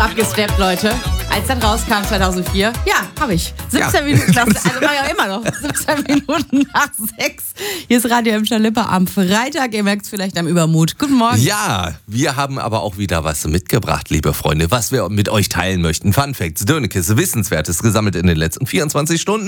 abgesteppt, Leute. Als das rauskam 2004, ja, habe ich. 17 Minuten, also war ja immer noch 17 Minuten nach 6. Hier ist Radio Emscher-Lippe am Freitag. Ihr merkt es vielleicht am Übermut. Guten Morgen. Ja, wir haben aber auch wieder was mitgebracht, liebe Freunde, was wir mit euch teilen möchten. Fun Facts, Dönekes, Wissenswertes gesammelt in den letzten 24 Stunden.